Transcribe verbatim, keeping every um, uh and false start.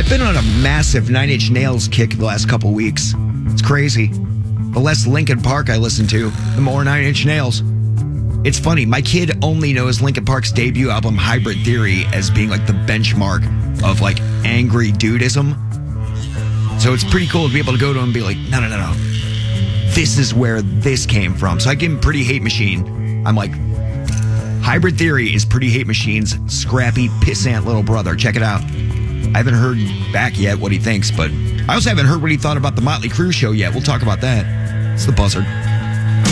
I've been on a massive Nine Inch Nails kick the last couple weeks. It's crazy. The less Linkin Park I listen to, the more Nine Inch Nails. It's funny, my kid only knows Linkin Park's debut album, Hybrid Theory, as being like the benchmark of like angry dudism. So it's pretty cool to be able to go to him and be like, no, no, no, no. This is where this came from. So I give him Pretty Hate Machine. I'm like, Hybrid Theory is Pretty Hate Machine's scrappy, pissant little brother. Check it out. I haven't heard back yet what he thinks, but I also haven't heard what he thought about the Motley Crue show yet. We'll talk about that. It's the Buzzard.